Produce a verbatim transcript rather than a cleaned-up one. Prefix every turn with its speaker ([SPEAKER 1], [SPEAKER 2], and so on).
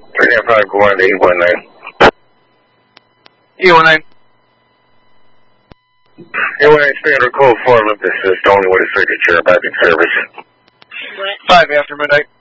[SPEAKER 1] three nine five, go on to eight one nine.
[SPEAKER 2] eight one nine.
[SPEAKER 1] eight one nine, standard code four, Olympus is Tony with a circuit chair back in service.
[SPEAKER 2] Five after midnight.